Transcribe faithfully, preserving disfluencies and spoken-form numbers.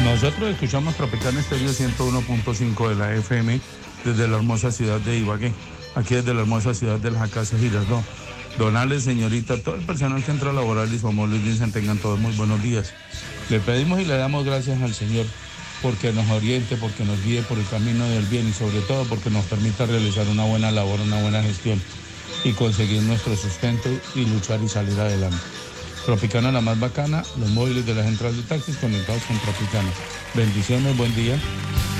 Nosotros escuchamos Tropicana Estéreo ciento uno punto cinco de la F M desde la hermosa ciudad de Ibagué, aquí desde la hermosa ciudad del Jacase Girardot. Donales, señorita, todo el personal que entra a laborar y su amor les dicen tengan todos muy buenos días. Le pedimos y le damos gracias al Señor porque nos oriente, porque nos guíe por el camino del bien y sobre todo porque nos permita realizar una buena labor, una buena gestión y conseguir nuestro sustento y luchar y salir adelante. Tropicana la más bacana, los móviles de la central de taxis conectados con Tropicana. Bendiciones, buen día.